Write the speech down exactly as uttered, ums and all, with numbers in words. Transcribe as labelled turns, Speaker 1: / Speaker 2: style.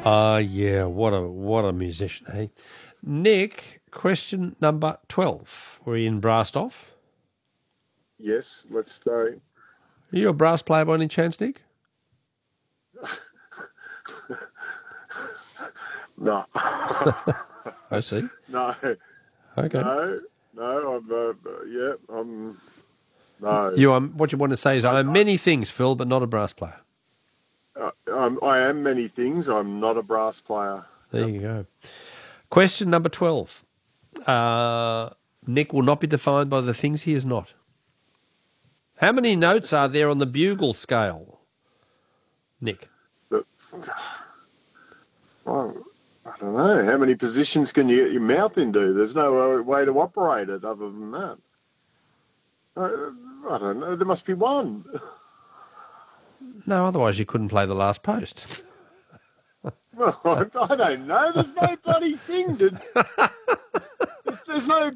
Speaker 1: Ah, uh, yeah, what a what a musician, hey? Nick, question number twelve. We're in brassed off.
Speaker 2: Yes, let's go.
Speaker 1: Are you a brass player by any chance, Nick?
Speaker 2: No.
Speaker 1: I see.
Speaker 2: No.
Speaker 1: Okay.
Speaker 2: No, no, I'm, uh, yeah, I'm, no.
Speaker 1: You, um, what you want to say is, I'm many things, Phil, but not a brass player.
Speaker 2: Uh, I'm, I am many things. I'm not a brass player.
Speaker 1: There
Speaker 2: Yep.
Speaker 1: you go. Question number twelve. Uh, Nick will not be defined by the things he is not. How many notes are there on the bugle scale, Nick?
Speaker 2: But, well, I don't know. How many positions can you get your mouth into? There's no way to operate it other than that. I, I don't know. There must be one.
Speaker 1: No, otherwise you couldn't play the last post.
Speaker 2: Well, I don't know. There's no bloody thing to... There's no